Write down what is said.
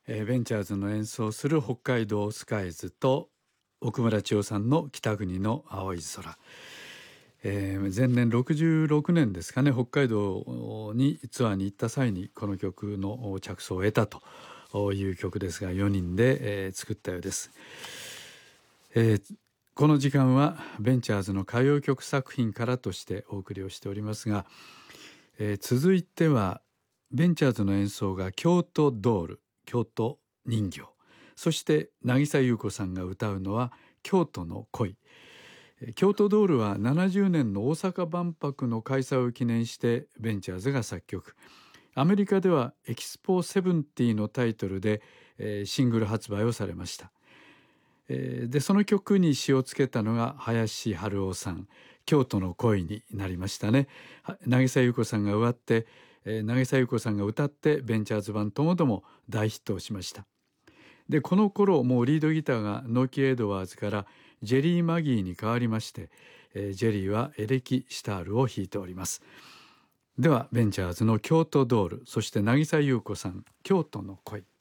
ベンチャーズの演奏する北海道スカイズと奥村千代さんの北国の青い空、前年66年ですかね、北海道にツアーに行った際にこの曲の着想を得たという曲ですが、4人で、作ったようです。この時間はベンチャーズの歌謡曲作品からとしてお送りをしておりますが、続いてはベンチャーズの演奏が京都ドール、京都人形、そして渚優子さんが歌うのは京都の恋。京都ドールは70年の大阪万博の開催を記念してベンチャーズが作曲、アメリカではエキスポ70のタイトルで、シングル発売をされました。でその曲に詞をつけたのが林春夫さん、京都の恋になりましたね。渚優子さんが歌って、渚優子さんが歌ってベンチャーズ版ともども大ヒットをしました。でこの頃もうリードギターがノーキー・エドワーズからジェリー・マギーに変わりまして、ジェリーはエレキシタールを弾いております。ではベンチャーズの京都ドール、そして渚優子さん、京都の恋。